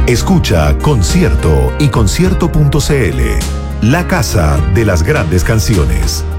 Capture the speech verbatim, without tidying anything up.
Escucha Concierto y concierto punto c l, la casa de las grandes canciones.